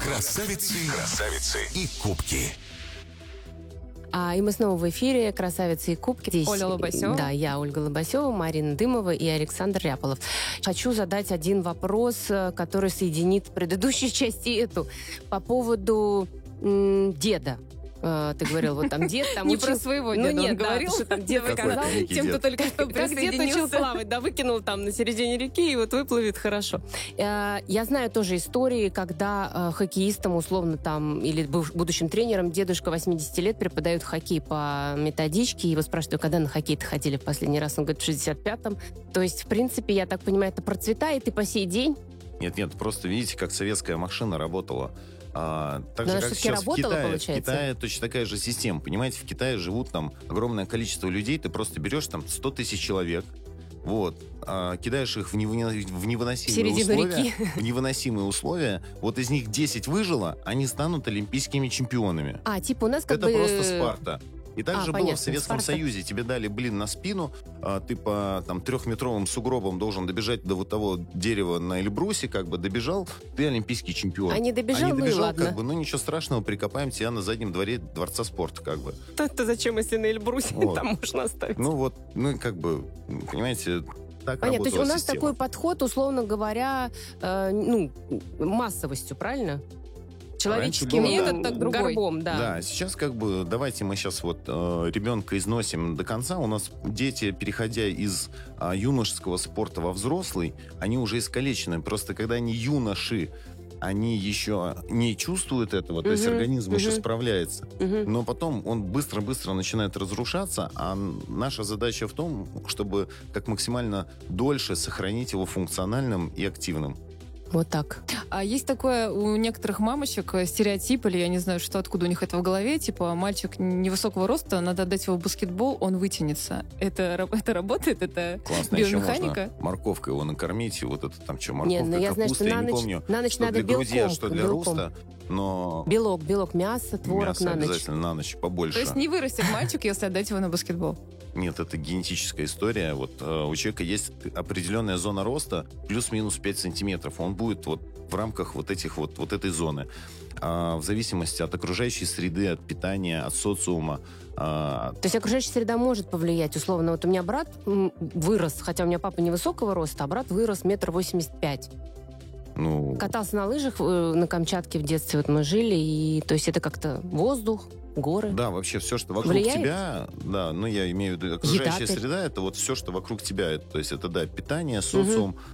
Красавицы и кубки. И мы снова в эфире «Красавицы и кубки». Здесь, Оля Лобасева. Да, я, Ольга Лобасева, Марина Дымова и Александр Ряполов. Хочу задать один вопрос, который соединит предыдущую часть и эту. По поводу деда. Ты говорил, вот там дед там Не учил... про своего деда он говорил, что там дед сказал, тем, кто только что как дед учил плавать, да, выкинул там на середине реки, и вот выплывет хорошо. Я знаю тоже истории, когда хоккеистам, условно, там, или будущим тренерам, дедушка 80 лет преподают хоккей по методичке, и его спрашивают, когда на хоккей-то ходили в последний раз? Он говорит, в 65-м. То есть, в принципе, я так понимаю, это процветает и по сей день? Нет, просто видите, как советская машина работала. Так Но же, она как все-таки сейчас работала, в Китае. получается? В Китае точно такая же система. Понимаете, в Китае живут там огромное количество людей. Ты просто берешь там 100 тысяч человек, кидаешь их в невыносимые условия. Вот из них 10 выжило, они станут олимпийскими чемпионами. Типа у нас как Это бы... просто Спарта. И так же было понятно, в Советском Спарта. Союзе. Тебе дали блин на спину, ты по там 3-метровым сугробам должен добежать до вот того дерева на Эльбрусе, добежал, ты олимпийский чемпион. А не добежал, и ладно. ничего страшного, прикопаем тебя на заднем дворе Дворца спорта, Это зачем, если на Эльбрусе Вот. там можно оставить? Понимаете, так Понятно, то есть работала у нас система. такой подход, условно говоря, массовостью, правильно? Человеческим было, метод так другой. горбом, да. Да, сейчас давайте мы сейчас ребенка износим до конца. У нас дети, переходя из юношеского спорта во взрослый, они уже искалечены. Просто когда они юноши, они еще не чувствуют этого, то есть организм еще справляется. Но потом он быстро-быстро начинает разрушаться, а наша задача в том, чтобы как максимально дольше сохранить его функциональным и активным. Вот так. А есть такое у некоторых мамочек стереотип, или я не знаю, что откуда у них это в голове, типа мальчик невысокого роста, надо отдать его в баскетбол, он вытянется. Это работает? Это Классно, еще биомеханика? можно морковкой его накормить, и вот это там что, Нет, морковка, я знаю, капуста, что я на не ночь, помню, на ночь что надо для грудей, белком. что для роста, но Белок, мясо, творог мясо на ночь. обязательно на ночь побольше. То есть не вырастет мальчик, если отдать его на баскетбол? Нет, это генетическая история. У человека есть определенная зона роста, плюс-минус 5 сантиметров. Он будет в рамках этой зоны. В зависимости от окружающей среды, от питания, от социума. То есть окружающая среда может повлиять. Условно, у меня брат вырос, хотя у меня папа невысокого роста, а брат вырос 1,85 м. Катался на лыжах на Камчатке в детстве, мы жили, и то есть это как-то воздух, горы. Да, вообще все, что вокруг Влияет? тебя, я имею в виду окружающая Еда, среда, это все, что вокруг тебя. То есть это, питание, социум,